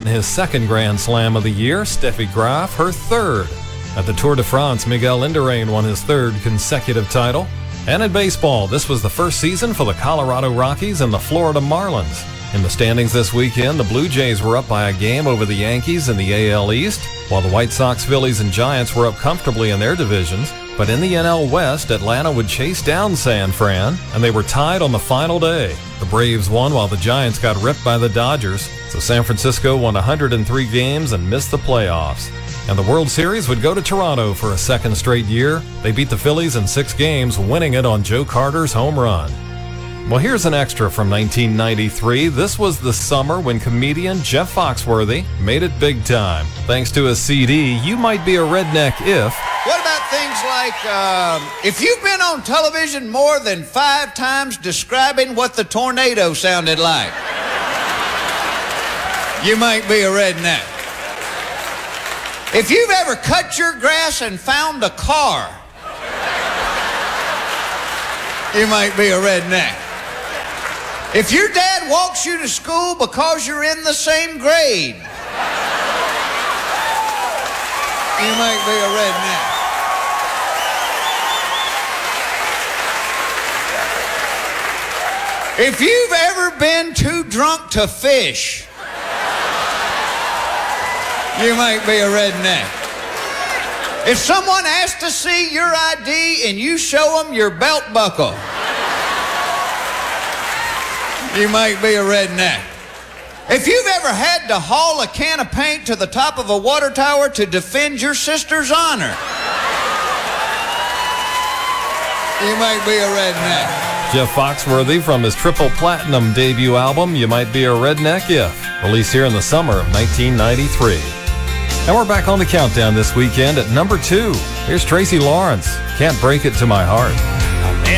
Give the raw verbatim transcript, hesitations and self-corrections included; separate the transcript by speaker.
Speaker 1: his second Grand Slam of the year, Steffi Graf her third. At the Tour de France, Miguel Indurain won his third consecutive title. And in baseball, this was the first season for the Colorado Rockies and the Florida Marlins. In the standings this weekend, the Blue Jays were up by a game over the Yankees in the A L East, while the White Sox, Phillies, and Giants were up comfortably in their divisions. But in the N L West, Atlanta would chase down San Fran, and they were tied on the final day. The Braves won while the Giants got ripped by the Dodgers, so San Francisco won one hundred three games and missed the playoffs. And the World Series would go to Toronto for a second straight year. They beat the Phillies in six games, winning it on Joe Carter's home run. Well, here's an extra from nineteen ninety-three. This was the summer when comedian Jeff Foxworthy made it big time. Thanks to his C D, You Might Be a Redneck If.
Speaker 2: What about things like, um, if you've been on television more than five times describing what the tornado sounded like, you might be a redneck. If you've ever cut your grass and found a car, you might be a redneck. If your dad walks you to school because you're in the same grade, you might be a redneck. If you've ever been too drunk to fish, you might be a redneck. If someone asks to see your I D and you show them your belt buckle, you might be a redneck. If you've ever had to haul a can of paint to the top of a water tower to defend your sister's honor, you might be a redneck.
Speaker 1: Jeff Foxworthy from his triple platinum debut album, You Might Be a Redneck If, released here in the summer of nineteen ninety-three. And we're back on the countdown this weekend at number two. Here's Tracy Lawrence, Can't Break It to My Heart.